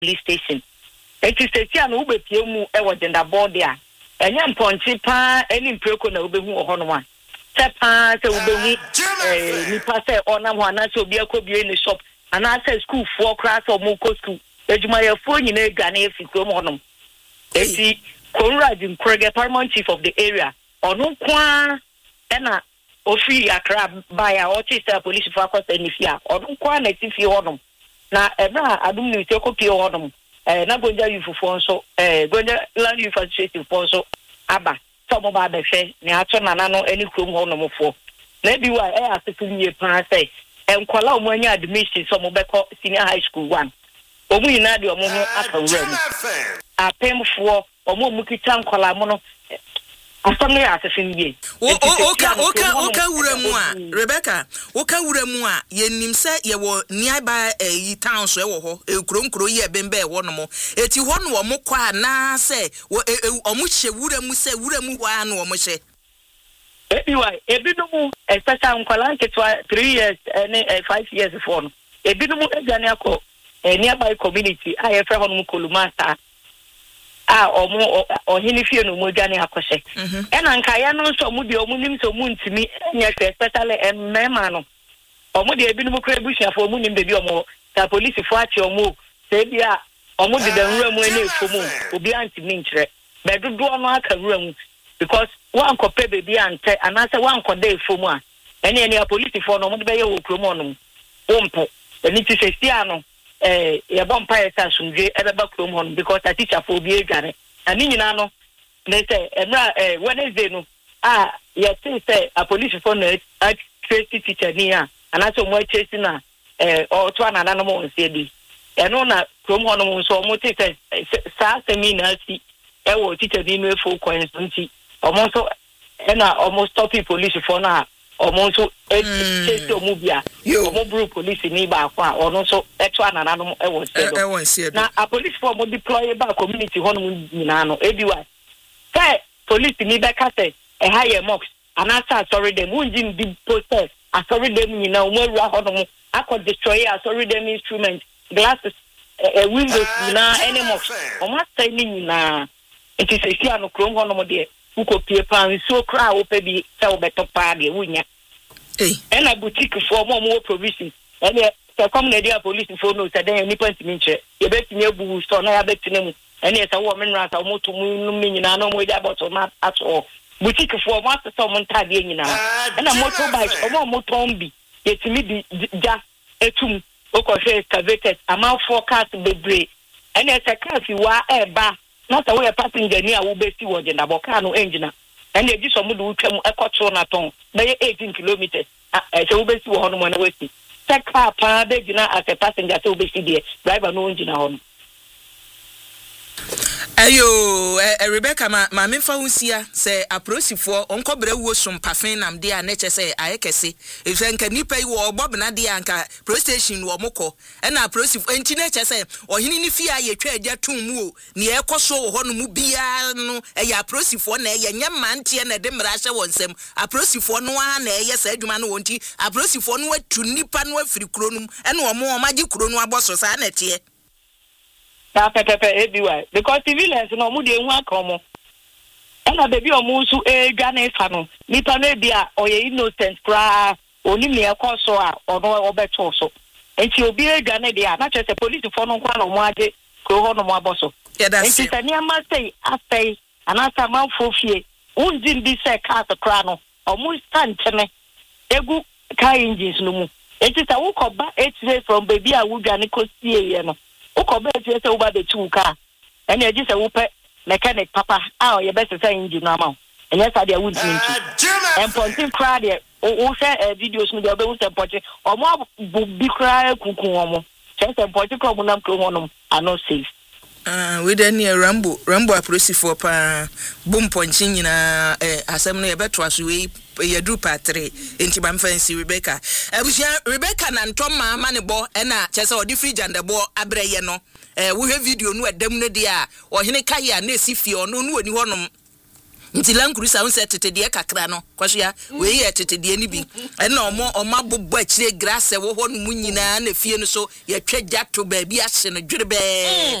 police station. It is a tia no be pie mu e wo gender board dia. Enya mponchi pa eni mpreko na obehu ohono ma. Se pa se obehu nipa se onam ho na se obi akobie ni shop ana se school for class or mo ko school. Ejuma ye fo nyina egane efikro mo honom. Eti Conrad Nkrege, paramount chief of the area. Ono kwa ena ofi Accra baya officer police for across Enifia. Ono kwa na tifi honom. Na ebra adum ni te ko pie honom. Na gonja yufu fo nso gonja land youth association fo nso aba. So mo ba be hwe ne ato nana no eni krom honom fo. Na bi wa asefin ye pan say enkwala omo anya admission so mo be ko senior high school 1. Omu ina de omo ho akawura mu. Apemfo omo mukita nkwala mo no asamle asefin ye. Oka wura mu a Rebecca, oka wura mu a yenim se ye wo nearby yi town so e wo ho ekronkro ye bembe e wo no mo. Eti ho no omo kwa na se omo hye wura mu se wura mu ho a no omo hye. Ebinumu especially nkwala nketwa 3 years and 5 years for no. Ebinumu egane akọ nearby community I efe hono kolumasa omo ohini fie no mo gane akọhye ena nka ya no so mo de omo nim so mo ntimi nya especially mema no omo de ebinumu kra bushia fo mo nim bebi omo ta police fo achi omo se bia omo de danwura mu ene efomu obi antimi nkyere be dodo no aka wura mu because one kope bebi ante anase one koda efomu a ene police fo no mo de be ye wo kromo no wompo eni ti se sia no ya bompa esa sunje ebeba krom hon because a teacher for be gane ani nyina no they say emra Wednesday no ya say a police for no a tracy teacher ni a anaso mo chase na o to anana no mo nse bi eno na krom hon mo so mo teacher sa seminar si e wo teacher ni no fo coincidence omo so na almost stop police for na omonso chase omubia omo bru police ni ba kwa ono so eto anana no e won se na a police for mo deploy ba community hono nyina no ebiwa say police ni be ka say e higher mocks anasa sorry them unjin di process sorry them nyina o mo wura hono mo akọ destroy sorry them instrument glasses windows nyina any mocks o ma say ni nyina it is a sia no krom hono mo de uko pie pan so kra wo pe bi se wo beto pa de wunya ena boutique for mo provision ene se come na dia police for no se den ni panti minche ye betimi abu store na ya betine mu ene se wo menra sa mo to mu no nyina no mo dia bottle na ato boutique for mo se mo ntade nyina ena motorbike mo tombi yetimi di ja etum okofе excavated ama forecast bebre ene se car fi wa eba na sa we passenger ni a wo besi wo je na boka no engine and the just some do twam ekotro na ton be 18 kilometers so wo besi wo hono mo na wesi take car pa be gina as a passenger so besi there driver no engine hono ayo Rebecca ma memfa hunsia se aprosifo onkobra wo sompafen nam de a neche se ayekese efe nka nipa yi wo obobna de anka pro station wo mokọ na aprosifo enti neche se ohini ni fie ayetwa agya tum mu o ne ekoso wo hono mu bia no eya aprosifo na eye nyema nte na de mra hye wonsem aprosifo no a na eye sa adwuma no wonti aprosifo no atu nipa no afiri kronum ene omo magye kronu aboso sa na tie na pepepe ebiwa because civilians no mu de hu akomo ena baby omusu gane fa no nipa no bia oye innocent kra oni me ekoso a ono obeto so enti obi gane de a na chese police for no kwa no mo age ko ho no mo aboso enti tani ama say afei anasa manfo fie unjin bi se car kra no omu stand tene egu car engines no mu enti sa wo koba 8 days from baby a wo gane ko sie ye no uko be se uba de chuka ene eji se wupe mechanic papa ye best say engine na ma ene sa de wood nti empontin cra de o share videos me de be se poche omo bi cra kuku omo se poche ko mo nam ko honom ano safe we dey near Rambo aprosifo pa bum ponchi nyina asem no ye beto aso we ye do part 3 enti bam fancy Rebecca na ntoma ma ne bo na chese odi fridge and bo abreye no wo hwe video no edam no dia o hene kai a na esifie ono no oni honom nti lankrusa won se tetede kakra no kwahia we ye tetede ni bi na omo bobbo akire grass wo ho no mu nyina na fie no so ye twagya to ba bi ahye no dwere be